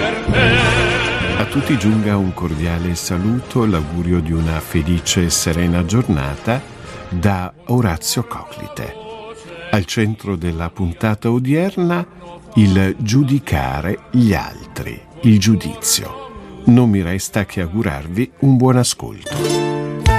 A tutti giunga un cordiale saluto, l'augurio di una felice e serena giornata da Orazio Coclite. Al centro della puntata odierna il giudicare gli altri, il giudizio. Non mi resta che augurarvi un buon ascolto.